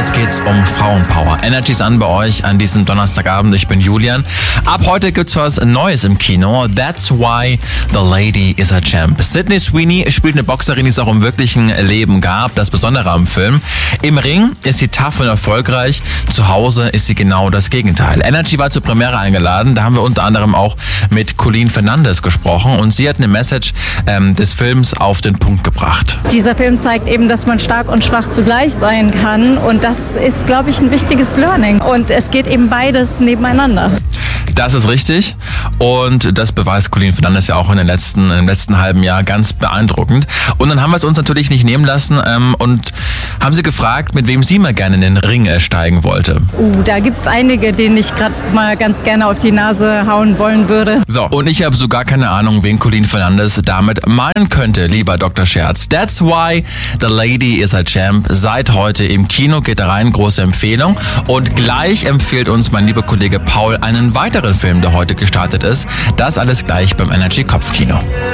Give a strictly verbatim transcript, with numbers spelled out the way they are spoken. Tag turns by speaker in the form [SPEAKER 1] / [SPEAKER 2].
[SPEAKER 1] Alles geht's um Frauenpower. Energy ist an bei euch an diesem Donnerstagabend. Ich bin Julian. Ab heute gibt's was Neues im Kino. That's why the lady is a champ. Sydney Sweeney spielt eine Boxerin, die es auch im wirklichen Leben gab. Das Besondere am Film. Im Ring ist sie tough und erfolgreich. Zu Hause ist sie genau das Gegenteil. Energy war zur Premiere eingeladen. Da haben wir unter anderem auch mit Colleen Fernandez gesprochen. Und sie hat eine Message ähm, des Films auf den Punkt gebracht.
[SPEAKER 2] Dieser Film zeigt eben, dass man stark und schwach zugleich sein kann. Und das ist, glaube ich, ein wichtiges Learning. Und es geht eben beides nebeneinander.
[SPEAKER 1] Das ist richtig. Und das beweist Colleen Fernandez ja auch in den letzten, im letzten halben Jahr ganz beeindruckend. Und dann haben wir es uns natürlich nicht nehmen lassen ähm, und haben sie gefragt, mit wem sie mal gerne in den Ring äh, steigen wollte.
[SPEAKER 2] Uh, da gibt's einige, denen ich gerade mal ganz gerne auf die Nase hauen wollen würde.
[SPEAKER 1] So, und ich habe so gar keine Ahnung, wen Colleen Fernandez damit meinen könnte, lieber Doktor Scherz. That's why the lady is a champ. Seit heute im Kino, geht da rein, große Empfehlung. Und gleich empfiehlt uns mein lieber Kollege Paul einen weiteren Film, der heute gestartet ist. Das alles gleich beim Energy Kopfkino.